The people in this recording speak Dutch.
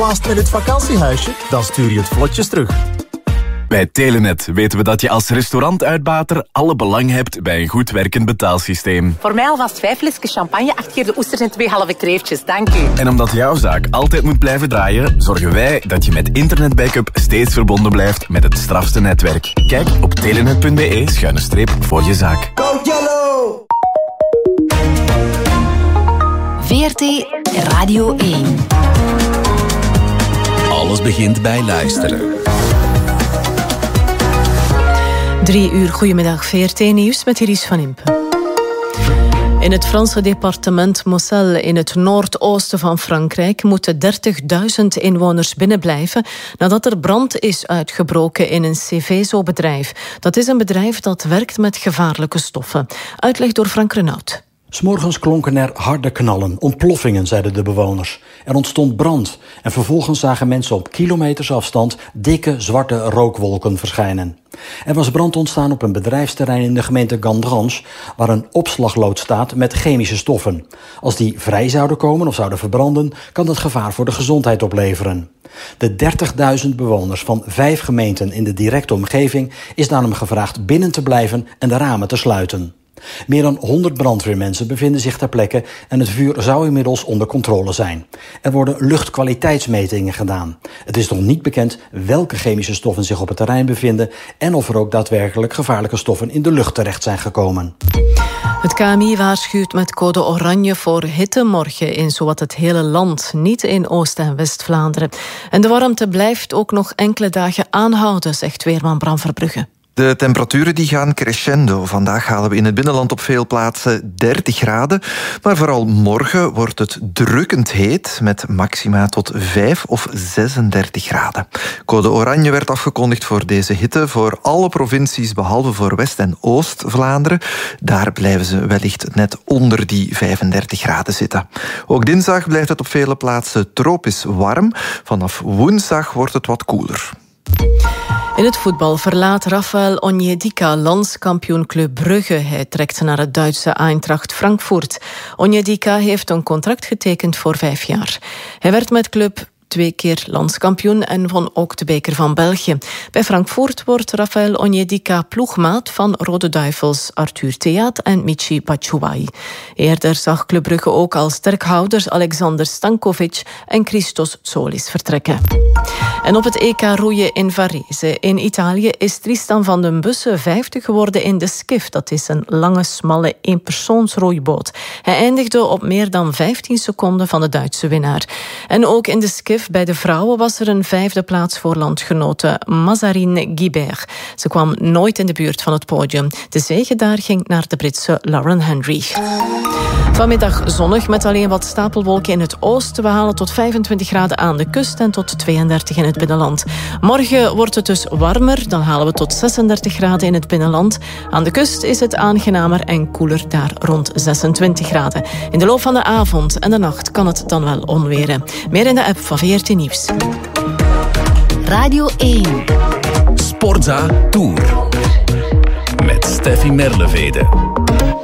Past met het vakantiehuisje? Dan stuur je het vlotjes terug. Bij Telenet weten we dat je als restaurantuitbater alle belang hebt bij een goed werkend betaalsysteem. Voor mij alvast 5 flesjes champagne, 8 keer de oesters en 2 halve kreeftjes. Dank u. En omdat jouw zaak altijd moet blijven draaien, zorgen wij dat je met internetbackup steeds verbonden blijft met het strafste netwerk. Kijk op telenet.be/voor je zaak. Go Yellow! VRT Radio 1. Alles begint bij luisteren. 3 uur, goedemiddag, VRT Nieuws met Iris van Impen. In het Franse departement Moselle in het noordoosten van Frankrijk moeten 30.000 inwoners binnenblijven nadat er brand is uitgebroken in een Cveso-bedrijf. Dat is een bedrijf dat werkt met gevaarlijke stoffen. Uitleg door Frank Renaud. 'S Morgens klonken er harde knallen, ontploffingen, zeiden de bewoners. Er ontstond brand en vervolgens zagen mensen op kilometers afstand dikke zwarte rookwolken verschijnen. Er was brand ontstaan op een bedrijfsterrein in de gemeente Gandrange, waar een opslaglood staat met chemische stoffen. Als die vrij zouden komen of zouden verbranden, kan dat gevaar voor de gezondheid opleveren. De 30.000 bewoners van 5 gemeenten in de directe omgeving is daarom gevraagd binnen te blijven en de ramen te sluiten. Meer dan 100 brandweermensen bevinden zich ter plekke en het vuur zou inmiddels onder controle zijn. Er worden luchtkwaliteitsmetingen gedaan. Het is nog niet bekend welke chemische stoffen zich op het terrein bevinden en of er ook daadwerkelijk gevaarlijke stoffen in de lucht terecht zijn gekomen. Het KMI waarschuwt met code oranje voor hitte morgen in zowat het hele land, niet in Oost- en West-Vlaanderen. En de warmte blijft ook nog enkele dagen aanhouden, zegt weerman Bram Verbrugge. De temperaturen die gaan crescendo. Vandaag halen we in het binnenland op veel plaatsen 30 graden. Maar vooral morgen wordt het drukkend heet met maxima tot 5 of 36 graden. Code oranje werd afgekondigd voor deze hitte voor alle provincies behalve voor West- en Oost-Vlaanderen. Daar blijven ze wellicht net onder die 35 graden zitten. Ook dinsdag blijft het op vele plaatsen tropisch warm. Vanaf woensdag wordt het wat koeler. In het voetbal verlaat Rafael Onyedika landskampioen Club Brugge. Hij trekt naar het Duitse Eintracht Frankfurt. Onyedika heeft een contract getekend voor 5 jaar. Hij werd met club 2 keer landskampioen en won ook de beker van België. Bij Frankfurt wordt Rafael Onyedika ploegmaat van Rode Duivels Arthur Theat en Michy Batshuayi. Eerder zag Club Brugge ook al sterkhouders Alexander Stankovic en Christos Tsolis vertrekken. En op het EK roeien in Varese in Italië is Tristan van den Bussen 5e geworden in de Skiff. Dat is een lange, smalle eenpersoonsroeiboot. Hij eindigde op meer dan 15 seconden van de Duitse winnaar. En ook in de Skiff bij de vrouwen was er een 5e plaats voor landgenote Mazarine Guibert. Ze kwam nooit in de buurt van het podium. De zege daar ging naar de Britse Lauren Henry. Vanmiddag zonnig met alleen wat stapelwolken in het oosten. We halen tot 25 graden aan de kust en tot 32 in het binnenland. Morgen wordt het dus warmer. Dan halen we tot 36 graden in het binnenland. Aan de kust is het aangenamer en koeler, daar rond 26 graden. In de loop van de avond en de nacht kan het dan wel onweren. Meer in de app van VRT Nieuws. Radio 1. Sportza Tour. Met Steffi Merlevede.